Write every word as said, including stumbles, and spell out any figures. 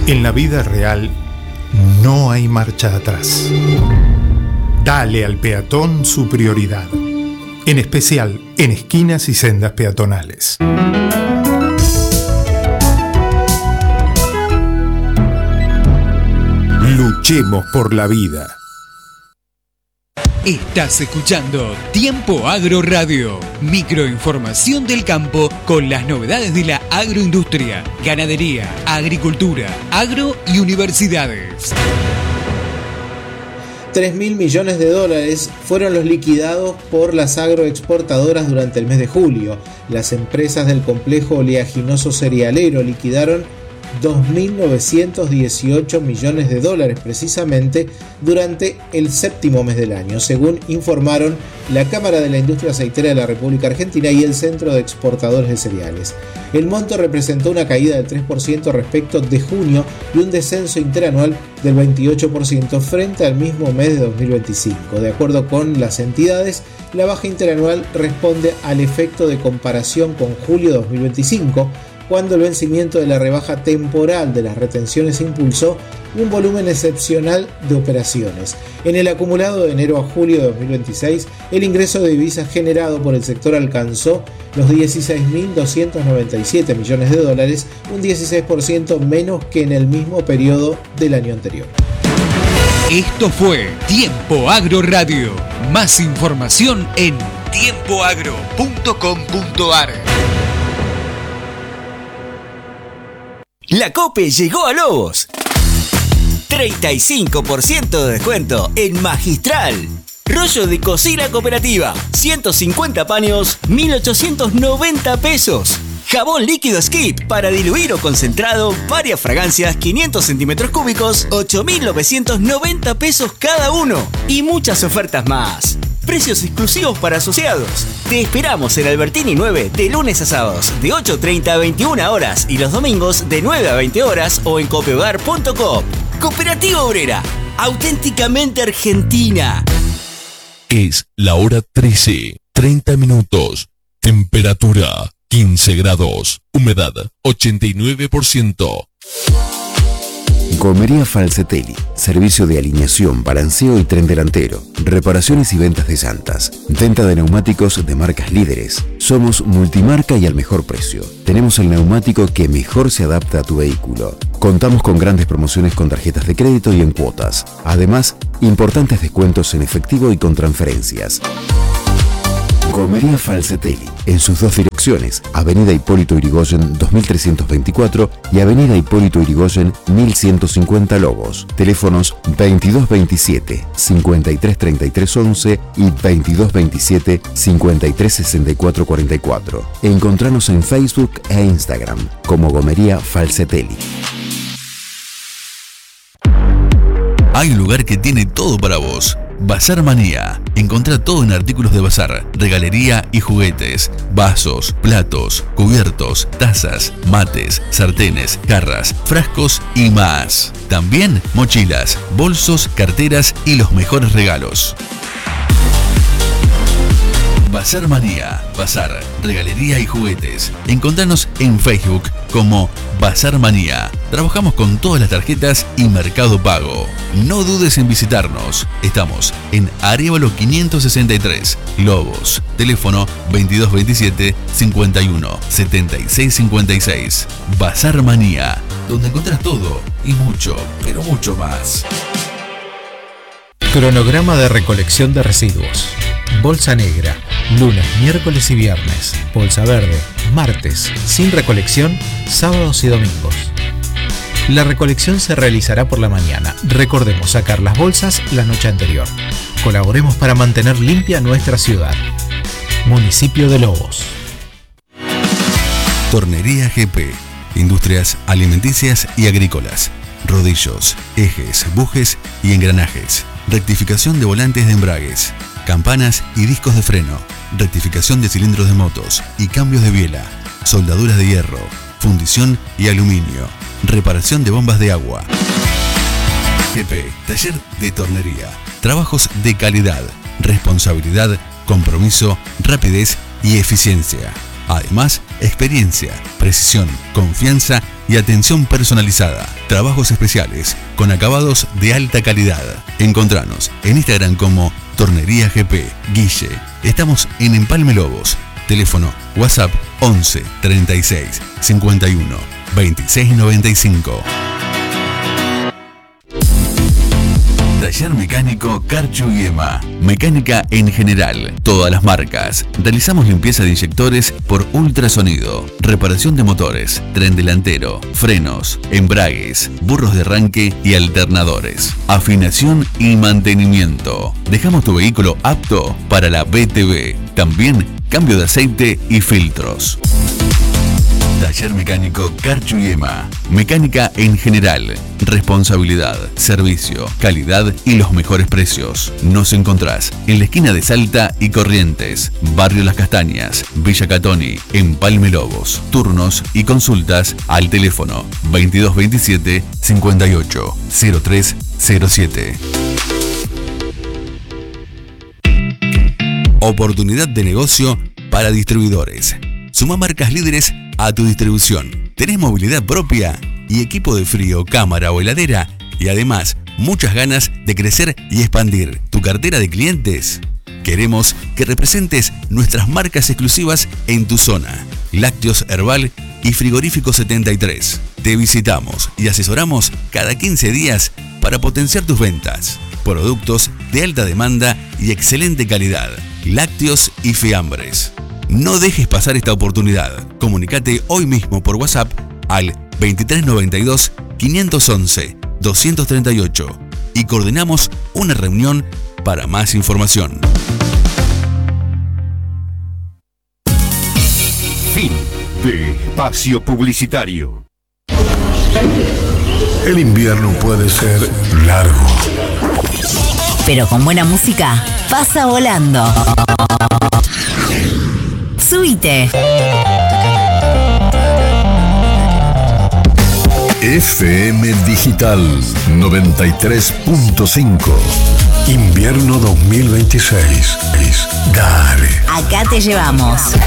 En la vida real no hay marcha atrás. Dale al peatón su prioridad, en especial en esquinas y sendas peatonales. Luchemos por la vida. Estás escuchando Tiempo Agro Radio, microinformación del campo con las novedades de la agroindustria, ganadería, agricultura, agro y universidades. tres mil millones de dólares fueron los liquidados por las agroexportadoras durante el mes de julio. Las empresas del complejo oleaginoso cerealero liquidaron dos mil novecientos dieciocho millones de dólares precisamente durante el séptimo mes del año, según informaron la Cámara de la Industria Aceitera de la República Argentina y el Centro de Exportadores de Cereales. El monto representó una caída del tres por ciento respecto de junio y un descenso interanual del veintiocho por ciento frente al mismo mes de dos mil veinticinco. De acuerdo con las entidades, la baja interanual responde al efecto de comparación con julio de dos mil veinticinco, cuando el vencimiento de la rebaja temporal de las retenciones impulsó un volumen excepcional de operaciones. En el acumulado de enero a julio de dos mil veintiséis, el ingreso de divisas generado por el sector alcanzó los dieciséis mil doscientos noventa y siete millones de dólares, un dieciséis por ciento menos que en el mismo periodo del año anterior. Esto fue Tiempo Agro Radio. Más información en tiempo agro punto com punto a r. La COPE llegó a Lobos. treinta y cinco por ciento de descuento en Magistral. Rollo de cocina cooperativa, ciento cincuenta paños, mil ochocientos noventa pesos. Jabón líquido Skip para diluir o concentrado, varias fragancias, quinientos centímetros cúbicos, ocho mil novecientos noventa pesos cada uno. Y muchas ofertas más. Precios exclusivos para asociados. Te esperamos en Albertini nueve de lunes a sábados de ocho treinta a veintiuna horas y los domingos de nueve a veinte horas o en copiogar punto com. Cooperativa Obrera, auténticamente argentina. Es la hora trece, treinta minutos. Temperatura quince grados. Humedad ochenta y nueve por ciento. Gomería Falcetelli, servicio de alineación, balanceo y tren delantero, reparaciones y ventas de llantas, venta de neumáticos de marcas líderes. Somos multimarca y al mejor precio. Tenemos el neumático que mejor se adapta a tu vehículo. Contamos con grandes promociones con tarjetas de crédito y en cuotas. Además, importantes descuentos en efectivo y con transferencias. Gomería Falcetelli, en sus dos direcciones, Avenida Hipólito Yrigoyen dos mil trescientos veinticuatro y Avenida Hipólito Yrigoyen mil ciento cincuenta Lobos. Teléfonos veintidós veintisiete, cincuenta y tres treinta y tres once y veintidós veintisiete, cincuenta y tres sesenta y cuatro cuarenta y cuatro. Encontranos en Facebook e Instagram como Gomería Falcetelli. Hay un lugar que tiene todo para vos. Bazar Manía. Encontrá todo en artículos de bazar, regalería y juguetes, vasos, platos, cubiertos, tazas, mates, sartenes, jarras, frascos y más. También mochilas, bolsos, carteras y los mejores regalos. Bazar Manía, bazar, regalería y juguetes. Encontranos en Facebook como Bazar Manía. Trabajamos con todas las tarjetas y Mercado Pago. No dudes en visitarnos. Estamos en Arévalo quinientos sesenta y tres, Lobos. Teléfono veintidós veintisiete, cincuenta y uno, setenta y seis cincuenta y seis. Bazar Manía, donde encontrás todo y mucho, pero mucho más. Cronograma de recolección de residuos. Bolsa negra, lunes, miércoles y viernes. Bolsa verde, martes, sin recolección, sábados y domingos. La recolección se realizará por la mañana. Recordemos sacar las bolsas la noche anterior. Colaboremos para mantener limpia nuestra ciudad. Municipio de Lobos. Tornería G P. Industrias alimenticias y agrícolas. Rodillos, ejes, bujes y engranajes. Rectificación de volantes de embragues. Campanas y discos de freno. Rectificación de cilindros de motos y cambios de biela. Soldaduras de hierro. Fundición y aluminio. Reparación de bombas de agua. G P, taller de tornería. Trabajos de calidad, responsabilidad, compromiso, rapidez y eficiencia. Además, experiencia, precisión, confianza y atención personalizada. Trabajos especiales con acabados de alta calidad. Encontranos en Instagram como Tornería G P Guille. Estamos en Empalme Lobos. Teléfono WhatsApp once treinta y seis cincuenta y uno veintiséis noventa y cinco. Taller Mecánico Carchu y Ema. Mecánica en general, todas las marcas. Realizamos limpieza de inyectores por ultrasonido, reparación de motores, tren delantero, frenos, embragues, burros de arranque y alternadores. Afinación y mantenimiento. Dejamos tu vehículo apto para la B T V. También cambio de aceite y filtros. Taller Mecánico Carchu y Ema. Mecánica en general. Responsabilidad, servicio, calidad y los mejores precios. Nos encontrás en la esquina de Salta y Corrientes, Barrio Las Castañas, Villa Catoni, Empalme Lobos. Turnos y consultas al teléfono veintidós veintisiete cincuenta y ocho cero tres cero siete. Oportunidad de negocio para distribuidores. Suma marcas líderes a tu distribución. ¿Tenés movilidad propia y equipo de frío, cámara o heladera? Y además, muchas ganas de crecer y expandir tu cartera de clientes. Queremos que representes nuestras marcas exclusivas en tu zona. Lácteos Herbal y Frigorífico setenta y tres. Te visitamos y asesoramos cada quince días para potenciar tus ventas. Productos de alta demanda y excelente calidad. Lácteos y fiambres. No dejes pasar esta oportunidad. Comunicate hoy mismo por WhatsApp al veintitrés noventa y dos quinientos once doscientos treinta y ocho y coordinamos una reunión para más información. Fin de espacio publicitario. El invierno puede ser largo, pero con buena música pasa volando. Subite. F M Digital noventa y tres punto cinco. Invierno dos mil veintiséis. Dale. Acá te llevamos.